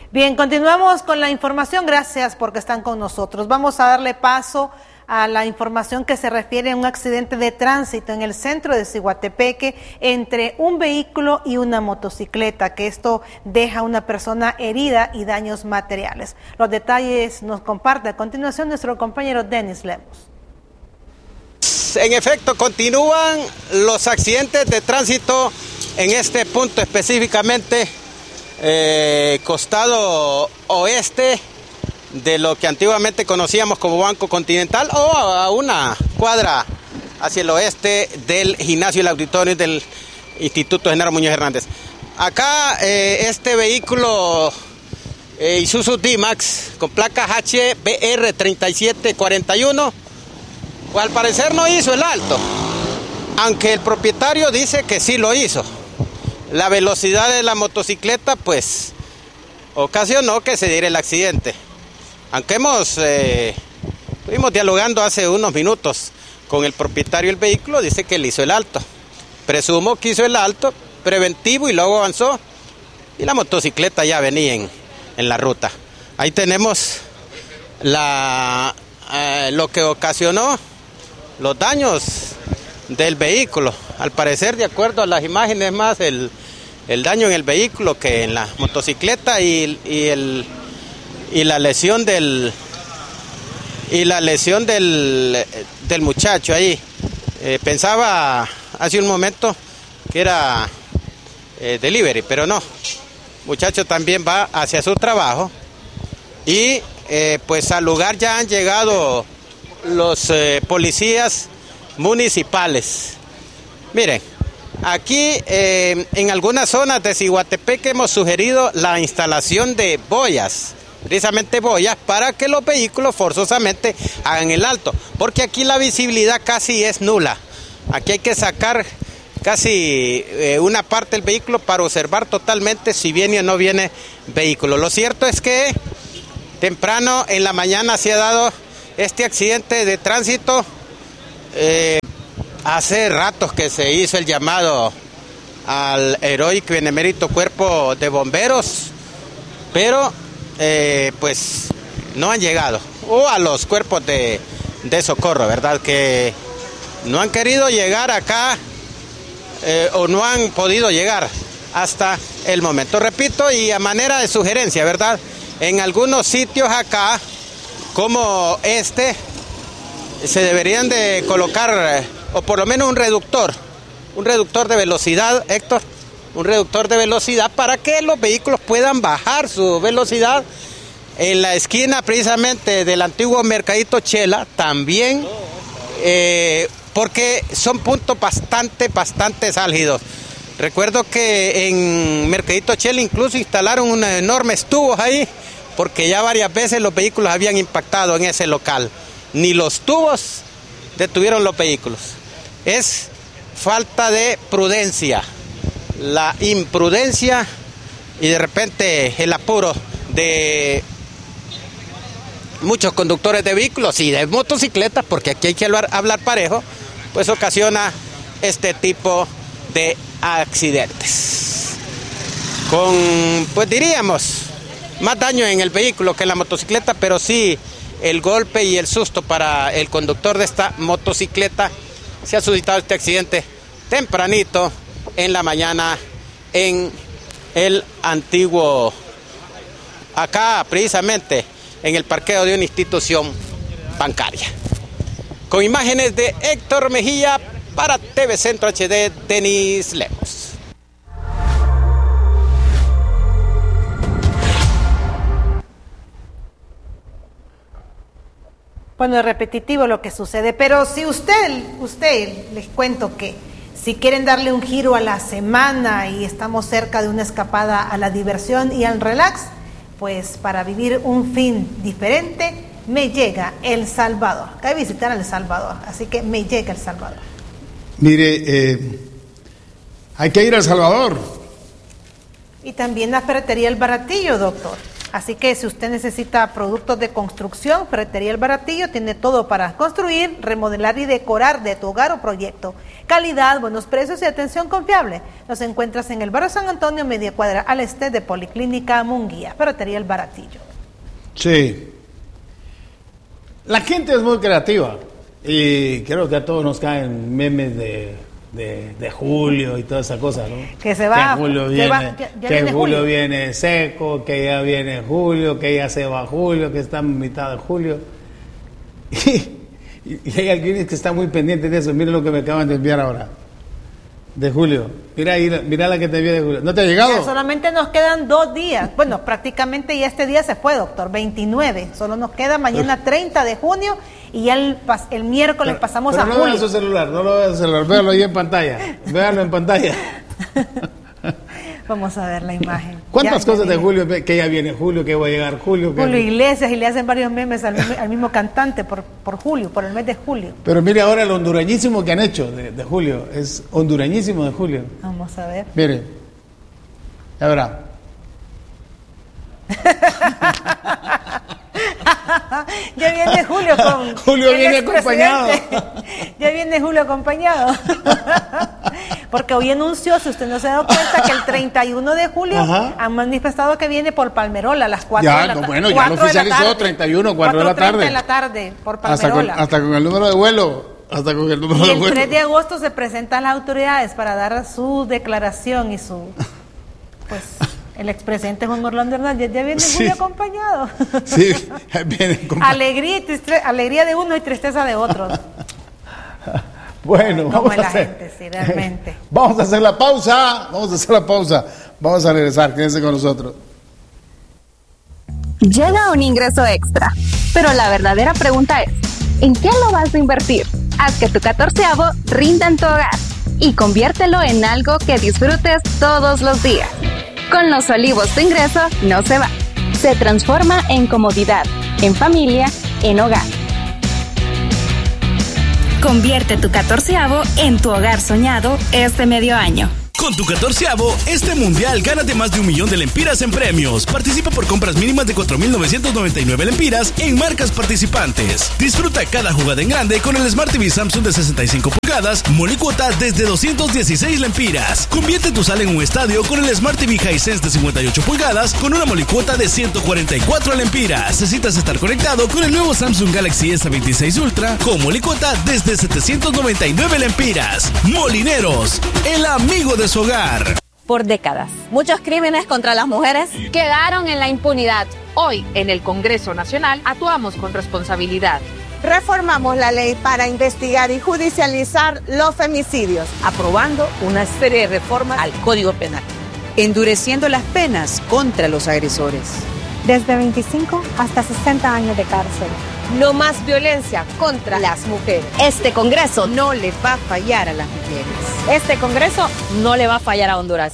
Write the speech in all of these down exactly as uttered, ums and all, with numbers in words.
Bien, continuamos con la información. Gracias porque están con nosotros. Vamos a darle paso a la información que se refiere a un accidente de tránsito en el centro de Ciguatepeque entre un vehículo y una motocicleta, que esto deja a una persona herida y daños materiales. Los detalles nos comparte a continuación nuestro compañero Denis Lemos. En efecto, continúan los accidentes de tránsito en este punto específicamente, eh, costado oeste de lo que antiguamente conocíamos como Banco Continental, o a una cuadra hacia el oeste del gimnasio y el auditorio del Instituto Genaro Muñoz Hernández. Acá eh, este vehículo eh, Isuzu D-Max con placas H B R treinta y siete cuarenta y uno, pues al parecer no hizo el alto, aunque el propietario dice que sí lo hizo. La velocidad de la motocicleta pues ocasionó que se diera el accidente. Aunque hemos, eh, estuvimos dialogando hace unos minutos con el propietario del vehículo, dice que él hizo el alto. Presumo que hizo el alto preventivo y luego avanzó. Y la motocicleta ya venía en, en la ruta. Ahí tenemos la, eh, lo que ocasionó los daños del vehículo. Al parecer, de acuerdo a las imágenes, más el, el daño en el vehículo que en la motocicleta y, y el... y la lesión del y la lesión del, del muchacho ahí. Eh, pensaba hace un momento que era eh, delivery, pero no. El muchacho también va hacia su trabajo y eh, pues al lugar ya han llegado los eh, policías municipales. Miren, aquí eh, en algunas zonas de Ciguatepeque hemos sugerido la instalación de boyas, precisamente boyas, para que los vehículos forzosamente hagan el alto, porque aquí la visibilidad casi es nula. Aquí hay que sacar casi eh, una parte del vehículo para observar totalmente si viene o no viene vehículo. Lo cierto es que temprano en la mañana se ha dado este accidente de tránsito. Eh, hace ratos que se hizo el llamado al heroico y benemérito cuerpo de bomberos, pero Eh, pues no han llegado, o a los cuerpos de, de socorro, ¿verdad? Que no han querido llegar acá eh, o no han podido llegar hasta el momento. Repito, y a manera de sugerencia, ¿verdad? En algunos sitios acá, como este, se deberían de colocar, o por lo menos un reductor, un reductor de velocidad, Héctor, un reductor de velocidad para que los vehículos puedan bajar su velocidad. En la esquina precisamente del antiguo Mercadito Chela también, eh, porque son puntos bastante, bastante álgidos. Recuerdo que en Mercadito Chela incluso instalaron unos enormes tubos ahí, porque ya varias veces los vehículos habían impactado en ese local. Ni los tubos detuvieron los vehículos. Es falta de prudencia. La imprudencia y de repente el apuro de muchos conductores de vehículos y de motocicletas, porque aquí hay que hablar, hablar parejo, pues ocasiona este tipo de accidentes. Con, pues diríamos, más daño en el vehículo que en la motocicleta, pero sí el golpe y el susto para el conductor de esta motocicleta. Se ha suscitado este accidente tempranito en la mañana en el antiguo, acá precisamente en el parqueo de una institución bancaria. Con imágenes de Héctor Mejía para T V Centro H D, Denis Lemos. Bueno, es repetitivo lo que sucede, pero si usted, usted les cuento que si quieren darle un giro a la semana y estamos cerca de una escapada a la diversión y al relax, pues para vivir un fin diferente, me llega El Salvador. Hay que visitar El Salvador, así que me llega El Salvador. Mire, eh, hay que ir a El Salvador. Y también la ferretería El Baratillo, doctor. Así que si usted necesita productos de construcción, Ferretería El Baratillo tiene todo para construir, remodelar y decorar de tu hogar o proyecto. Calidad, buenos precios y atención confiable. Nos encuentras en el barrio San Antonio, media cuadra al este de Policlínica Munguía. Ferretería El Baratillo. Sí. La gente es muy creativa y creo que a todos nos caen memes de, de, de Julio y toda esa cosa, ¿no? Que se va. Que Julio que viene, va, ya, ya que viene Julio, Julio viene seco, que ya viene Julio, que ya se va Julio, que está en mitad de Julio. Y, y hay alguien que está muy pendiente de eso. Miren lo que me acaban de enviar ahora. De Julio. Mira, mira la que te envié de Julio. ¿No te ha llegado? Ya solamente nos quedan dos días. Bueno, prácticamente ya este día se fue, doctor. veintinueve. Solo nos queda mañana treinta de junio y ya el, el miércoles pero, pasamos pero a no julio. No vean su celular, no lo vean su celular. Véanlo ahí en pantalla. Véanlo en pantalla. Vamos a ver la imagen. ¿Cuántas ya, cosas ya de Julio? Que ya viene Julio, que va a llegar Julio. Que... Julio Iglesias, y le hacen varios memes al, al mismo cantante por, por Julio, por el mes de julio. Pero mire ahora el hondurañísimo que han hecho de, de Julio. Es hondurañísimo de Julio. Vamos a ver. Mire. Ya verá. Ya viene Julio con Julio viene acompañado. Ya viene Julio acompañado. Porque hoy anunció, si usted no se ha dado cuenta, que el treinta y uno de julio Ajá. han manifestado que viene por Palmerola a las cuatro ya, de la tarde. Bueno, ya lo oficializó, treinta y uno, cuatro de la tarde. de la tarde, por hasta Palmerola. Con, hasta con el número de vuelo. Hasta con el número y de el vuelo. tres de agosto se presentan las autoridades para dar su declaración y su... pues... El expresidente Juan Orlando Hernández ya viene sí. muy acompañado. Sí, viene acompañado. Alegría, y tristre, alegría de uno y tristeza de otros. Bueno, vamos Como a hacer. Gente, sí, realmente. Vamos a hacer la pausa. Vamos a hacer la pausa. Vamos a regresar. Quédense con nosotros. Llega un ingreso extra, pero la verdadera pregunta es, ¿en qué lo vas a invertir? Haz que tu catorceavo rinda en tu hogar y conviértelo en algo que disfrutes todos los días. Con Los Olivos tu ingreso no se va. Se transforma en comodidad, en familia, en hogar. Convierte tu catorceavo en tu hogar soñado este medio año. Con tu catorceavo, este mundial gánate más de un millón de lempiras en premios. Participa por compras mínimas de cuatro mil novecientos noventa y nueve lempiras en marcas participantes. Disfruta cada jugada en grande con el Smart T V Samsung de sesenta y cinco pulgadas, molicuota desde doscientos dieciséis lempiras. Convierte tu sala en un estadio con el Smart T V Hisense de cincuenta y ocho pulgadas con una molicuota de ciento cuarenta y cuatro lempiras. Necesitas estar conectado con el nuevo Samsung Galaxy S veintiséis Ultra con molicuota desde setecientos noventa y nueve lempiras. Molineros, el amigo de su hogar. Por décadas, muchos crímenes contra las mujeres quedaron en la impunidad. Hoy, en el Congreso Nacional, actuamos con responsabilidad. Reformamos la ley para investigar y judicializar los femicidios, aprobando una serie de reformas al Código Penal, endureciendo las penas contra los agresores. Desde veinticinco hasta sesenta años de cárcel. No más violencia contra las mujeres. Este Congreso no le va a fallar a las mujeres. Este Congreso no le va a fallar a Honduras.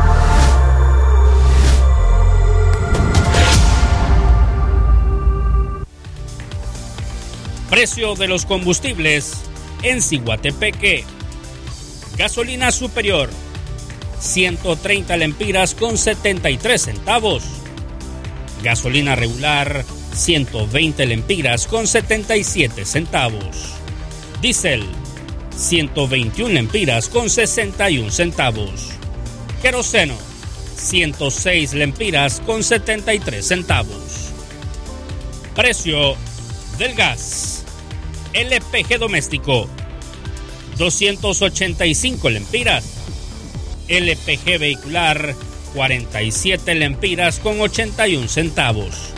Precio de los combustibles en Ciguatepeque. Gasolina superior, ciento treinta lempiras con setenta y tres centavos. Gasolina regular, ciento veinte lempiras con setenta y siete centavos. Diésel, ciento veintiuna lempiras con sesenta y un centavos. Queroseno, ciento seis lempiras con setenta y tres centavos. Precio del gas. L P G doméstico, doscientos ochenta y cinco lempiras. L P G vehicular, cuarenta y siete lempiras con ochenta y un centavos.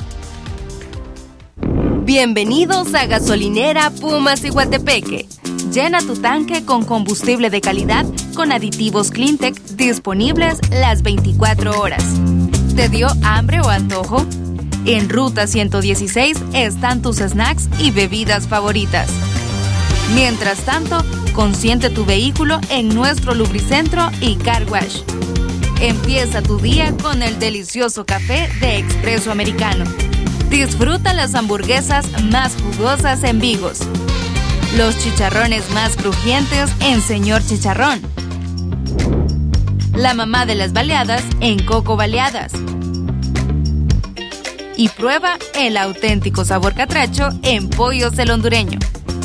Bienvenidos a Gasolinera Pumas Ciguatepeque. Llena tu tanque con combustible de calidad con aditivos Cleantech disponibles las veinticuatro horas. ¿Te dio hambre o antojo? En Ruta ciento dieciséis están tus snacks y bebidas favoritas. Mientras tanto, consiente tu vehículo en nuestro lubricentro y car wash. Empieza tu día con el delicioso café de Expreso Americano. Disfruta las hamburguesas más jugosas en Vigos. Los chicharrones más crujientes en Señor Chicharrón. La mamá de las baleadas en Coco Baleadas. y prueba el auténtico sabor catracho en Pollos del Hondureño.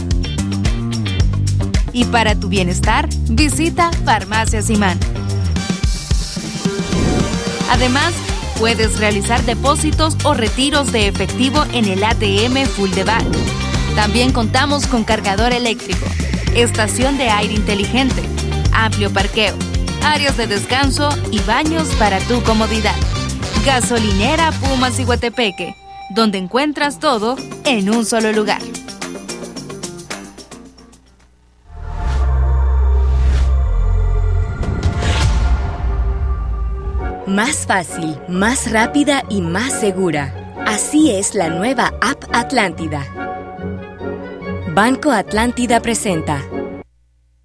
Y para tu bienestar, visita Farmacias Imán. Además, puedes realizar depósitos o retiros de efectivo en el A T M Full de Back. También contamos con cargador eléctrico, estación de aire inteligente, amplio parqueo, áreas de descanso y baños para tu comodidad. Gasolinera Puma Ciguatepeque, donde encuentras todo en un solo lugar. Más fácil, más rápida y más segura. Así es la nueva App Atlántida. Banco Atlántida presenta